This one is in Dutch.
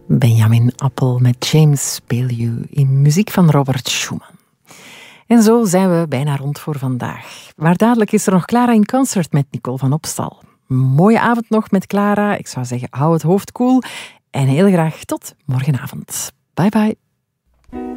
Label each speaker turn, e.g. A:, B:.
A: Benjamin Appel met James Speel You in muziek van Robert Schumann. En zo zijn we bijna rond voor vandaag. Maar dadelijk is er nog Clara in concert met Nicole van Opstal. Mooie avond nog met Clara. Ik zou zeggen, hou het hoofd koel. En heel graag tot morgenavond. Bye bye.